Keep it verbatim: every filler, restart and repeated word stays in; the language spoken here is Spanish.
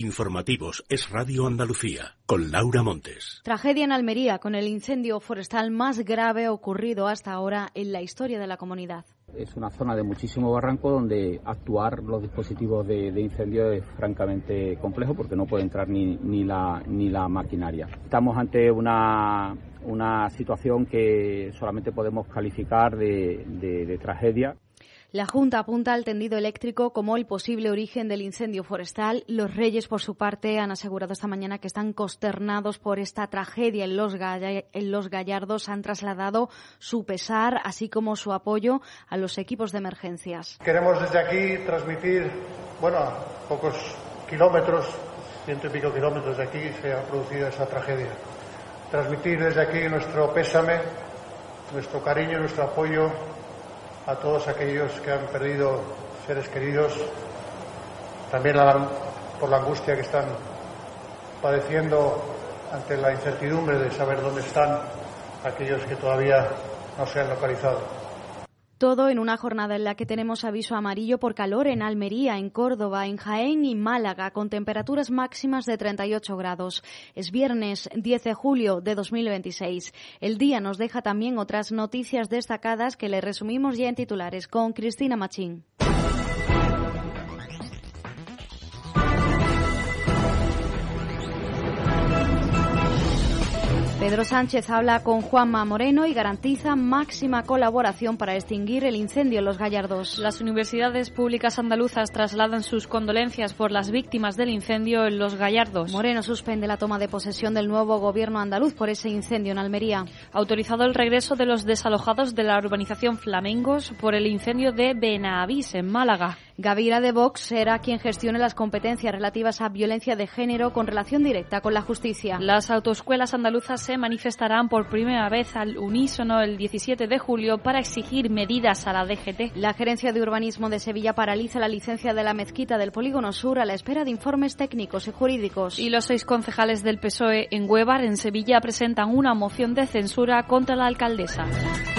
Informativos Es Radio Andalucía, con Laura Montes. Tragedia en Almería, con el incendio forestal más grave ocurrido hasta ahora en la historia de la comunidad. Es una zona de muchísimo barranco donde actuar los dispositivos de, de incendio es francamente complejo porque no puede entrar ni, ni, la, ni la maquinaria. Estamos ante una, una situación que solamente podemos calificar de, de, de tragedia. La Junta apunta al tendido eléctrico como el posible origen del incendio forestal. Los Reyes, por su parte, han asegurado esta mañana que están consternados por esta tragedia en Los, Gall- en Los Gallardos. Han trasladado su pesar, así como su apoyo a los equipos de emergencias. Queremos desde aquí transmitir, bueno, a pocos kilómetros, ciento y pico kilómetros de aquí se ha producido esa tragedia. Transmitir desde aquí nuestro pésame, nuestro cariño, nuestro apoyo a todos aquellos que han perdido seres queridos, también la, por la angustia que están padeciendo ante la incertidumbre de saber dónde están aquellos que todavía no se han localizado. Todo en una jornada en la que tenemos aviso amarillo por calor en Almería, en Córdoba, en Jaén y Málaga, con temperaturas máximas de treinta y ocho grados. Es viernes diez de julio de dos mil veintiséis. El día nos deja también otras noticias destacadas que le resumimos ya en titulares con Cristina Machín. Pedro Sánchez habla con Juanma Moreno y garantiza máxima colaboración para extinguir el incendio en Los Gallardos. Las universidades públicas andaluzas trasladan sus condolencias por las víctimas del incendio en Los Gallardos. Moreno suspende la toma de posesión del nuevo gobierno andaluz por ese incendio en Almería. Ha autorizado el regreso de los desalojados de la urbanización Flamengos por el incendio de Benavís, en Málaga. Gavira de Vox será quien gestione las competencias relativas a violencia de género con relación directa con la justicia. Las autoescuelas andaluzas se manifestarán por primera vez al unísono el diecisiete de julio para exigir medidas a la D G T. La Gerencia de Urbanismo de Sevilla paraliza la licencia de la mezquita del Polígono Sur a la espera de informes técnicos y jurídicos. Y los seis concejales del P S O E en Huévar, en Sevilla, presentan una moción de censura contra la alcaldesa.